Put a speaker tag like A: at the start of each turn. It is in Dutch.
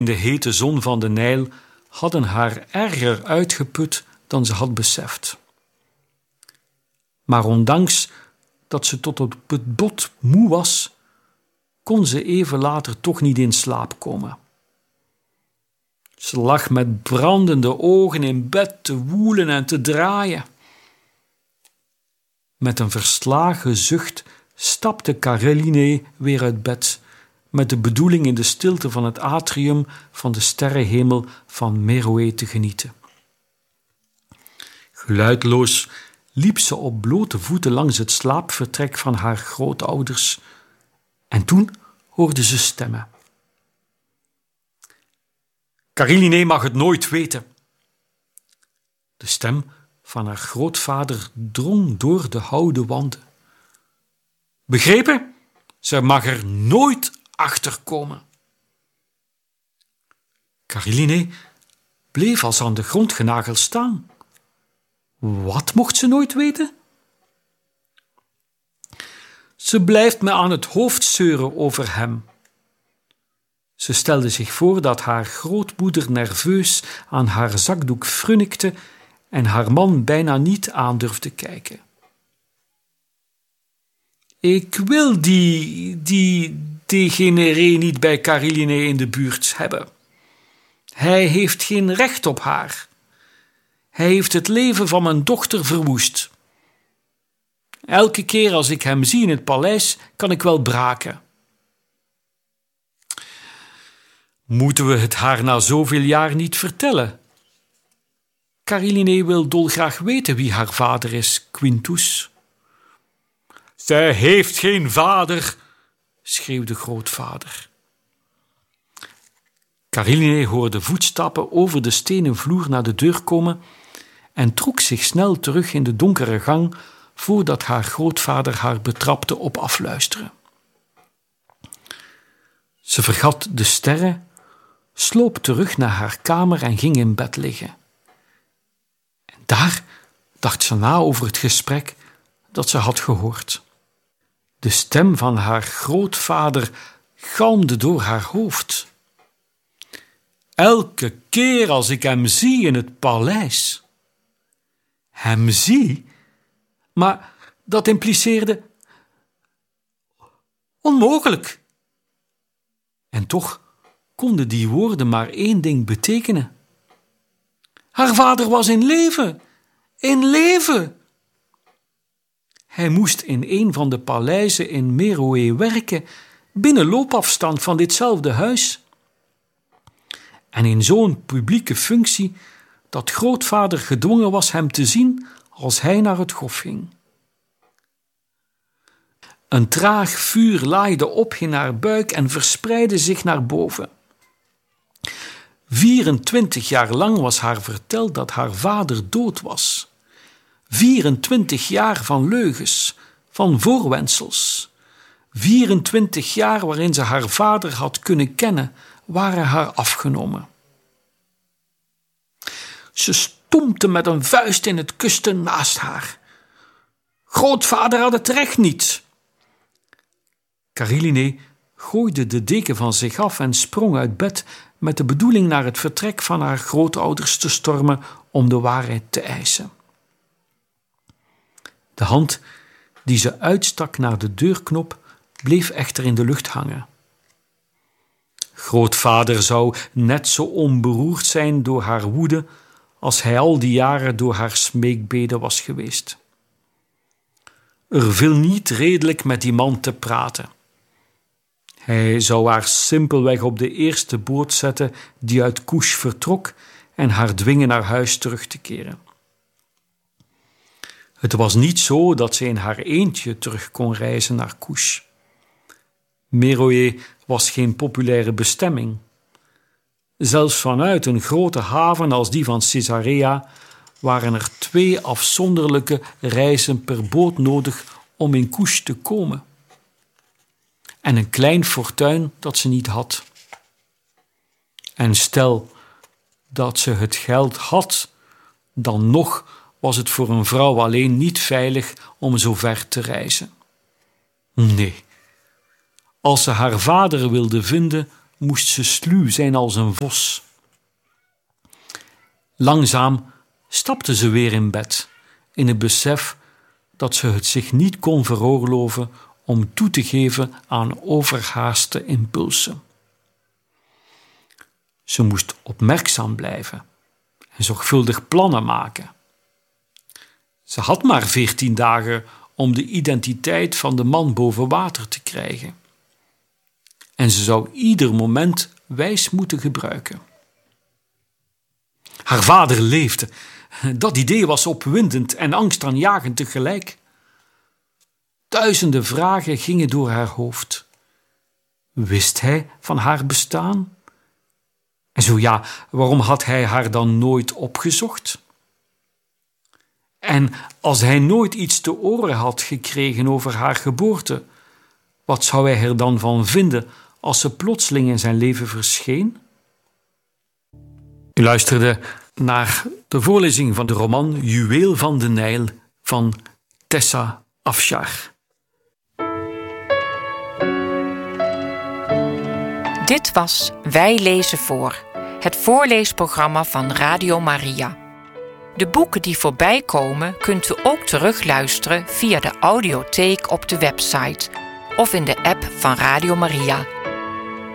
A: de hete zon van de Nijl hadden haar erger uitgeput dan ze had beseft. Maar ondanks dat ze tot op het bot moe was, kon ze even later toch niet in slaap komen. Ze lag met brandende ogen in bed te woelen en te draaien. Met een verslagen zucht stapte Karéline weer uit bed, met de bedoeling in de stilte van het atrium van de sterrenhemel van Meroë te genieten. Geluidloos liep ze op blote voeten langs het slaapvertrek van haar grootouders en toen hoorde ze stemmen. Karéline mag het nooit weten. De stem van haar grootvader drong door de houten wanden. Begrepen? Ze mag er nooit achterkomen. Karéline bleef als aan de grond genageld staan. Wat mocht ze nooit weten? Ze blijft me aan het hoofd zeuren over hem. Ze stelde zich voor dat haar grootmoeder nerveus aan haar zakdoek frunnikte en haar man bijna niet aandurfde kijken. Ik wil die degeneré niet bij Karéline in de buurt hebben. Hij heeft geen recht op haar. Hij heeft het leven van mijn dochter verwoest. Elke keer als ik hem zie in het paleis, kan ik wel braken. Moeten we het haar na zoveel jaar niet vertellen? Karéline wil dolgraag weten wie haar vader is, Quintus. Zij heeft geen vader, schreeuwde grootvader. Karéline hoorde voetstappen over de stenen vloer naar de deur komen en trok zich snel terug in de donkere gang voordat haar grootvader haar betrapte op afluisteren. Ze vergat de sterren, sloop terug naar haar kamer en ging in bed liggen. En daar dacht ze na over het gesprek dat ze had gehoord. De stem van haar grootvader galmde door haar hoofd. Elke keer als ik hem zie in het paleis. Hem zie? Maar dat impliceerde onmogelijk. En toch konden die woorden maar één ding betekenen. Haar vader was in leven. In leven. Hij moest in een van de paleizen in Meroë werken, binnen loopafstand van ditzelfde huis. En in zo'n publieke functie dat grootvader gedwongen was hem te zien als hij naar het hof ging. Een traag vuur laaide op in haar buik en verspreidde zich naar boven. 24 jaar lang was haar verteld dat haar vader dood was. 24 jaar van leugens, van voorwendsels. 24 jaar waarin ze haar vader had kunnen kennen, waren haar afgenomen. Ze stompte met een vuist in het kussen naast haar. Grootvader had het recht niet. Karéline gooide de deken van zich af en sprong uit bed met de bedoeling naar het vertrek van haar grootouders te stormen om de waarheid te eisen. De hand die ze uitstak naar de deurknop bleef echter in de lucht hangen. Grootvader zou net zo onberoerd zijn door haar woede als hij al die jaren door haar smeekbeden was geweest. Er viel niet redelijk met die man te praten. Hij zou haar simpelweg op de eerste boot zetten die uit Couche vertrok en haar dwingen naar huis terug te keren. Het was niet zo dat ze in haar eentje terug kon reizen naar Couche. Meroë was geen populaire bestemming. Zelfs vanuit een grote haven als die van Caesarea waren er 2 afzonderlijke reizen per boot nodig om in Couche te komen. En een klein fortuin dat ze niet had. En stel dat ze het geld had, dan nog was het voor een vrouw alleen niet veilig om zo ver te reizen. Nee, als ze haar vader wilde vinden, moest ze sluw zijn als een vos. Langzaam stapte ze weer in bed, in het besef dat ze het zich niet kon veroorloven om toe te geven aan overhaaste impulsen. Ze moest opmerkzaam blijven en zorgvuldig plannen maken. Ze had maar 14 dagen om de identiteit van de man boven water te krijgen. En ze zou ieder moment wijs moeten gebruiken. Haar vader leefde. Dat idee was opwindend en angstaanjagend tegelijk. Duizenden vragen gingen door haar hoofd. Wist hij van haar bestaan? En zo ja, waarom had hij haar dan nooit opgezocht? En als hij nooit iets te horen had gekregen over haar geboorte, wat zou hij er dan van vinden als ze plotseling in zijn leven verscheen? U luisterde naar de voorlezing van de roman Juweel van de Nijl van Tessa Afshar.
B: Dit was Wij lezen voor, het voorleesprogramma van Radio Maria. De boeken die voorbij komen kunt u ook terugluisteren via de audiotheek op de website of in de app van Radio Maria.